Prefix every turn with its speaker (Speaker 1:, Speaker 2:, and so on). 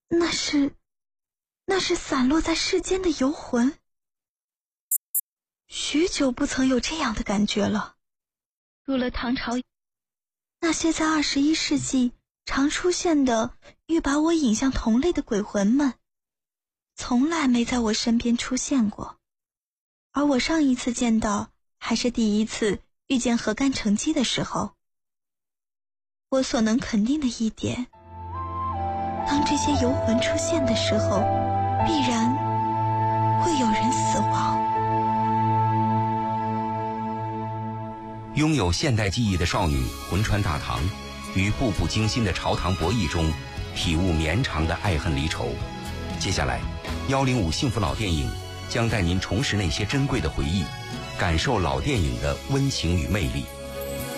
Speaker 1: 那是散落在世间的游魂。许久不曾有这样的感觉了。入了唐朝，那些在21世纪常出现的欲把我引向同类的鬼魂们，从来没在我身边出现过。而我上一次见到，还是第一次遇见何干成基的时候。我所能肯定的一点，当这些游魂出现的时候，必然会有人死亡。
Speaker 2: 拥有现代记忆的少女魂穿大唐，于步步惊心的朝堂博弈中体悟绵长的爱恨离愁。接下来105幸福老电影将带您重拾那些珍贵的回忆，感受老电影的温情与魅力。